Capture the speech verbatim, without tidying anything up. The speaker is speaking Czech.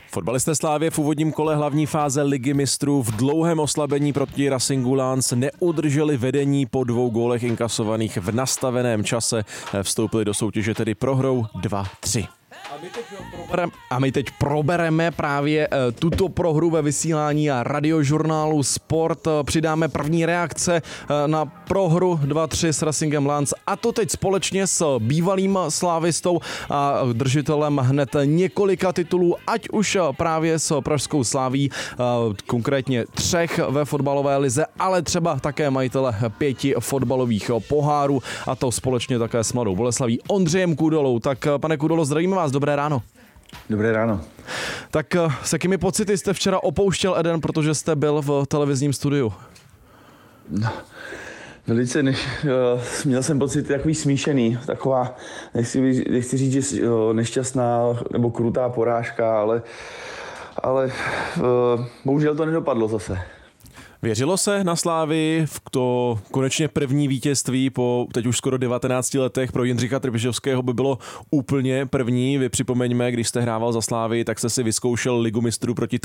Fotbalisté Slavie v úvodním kole hlavní fáze Ligy mistrů v dlouhém oslabení proti Racingu Lens neudrželi vedení po dvou gólech inkasovaných v nastaveném čase. Vstoupili do soutěže tedy prohrou dva tři. A my, teď probereme, a my teď probereme právě tuto prohru ve vysílání a radiožurnálu Sport. Přidáme první reakce na prohru dva tři s Racingem Lens, a to teď společně s bývalým slávistou a držitelem hned několika titulů, ať už právě s pražskou Slavií, konkrétně třech ve fotbalové lize, ale třeba také majitele pěti fotbalových pohárů, a to společně také s Mladou Boleslaví Ondřejem Kudolou. Tak pane Kudolo, zdravíme vás, dobré ráno. Dobré ráno. Tak s jakými pocity jste včera opouštěl Eden, protože jste byl v televizním studiu? No, velice, ne, měl jsem pocit takový smíšený, taková, nechci, nechci říct, že nešťastná nebo krutá porážka, ale, ale bohužel to nedopadlo zase. Věřilo se na Slávii v to konečně první vítězství po teď už skoro devatenácti letech pro Jindřicha Trpišovského by bylo úplně první. Vy připomeňme, když jste hrával za Slávii, tak jste si vyzkoušel Ligu mistrů proti